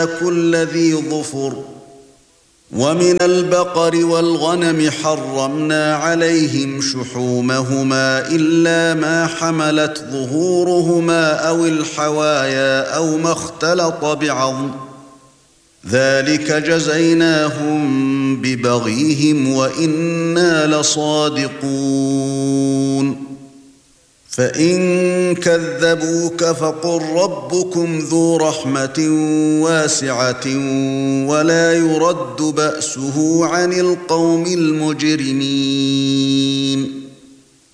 كل ذي ظفر ومن البقر والغنم حرمنا عليهم شحومهما إلا ما حملت ظهورهما أو الحوايا أو ما اختلط بعظم ذلك جزيناهم ببغيهم وإنا لصادقون فإن كذبوك فقل ربكم ذو رحمة واسعة ولا يرد بأسه عن القوم المجرمين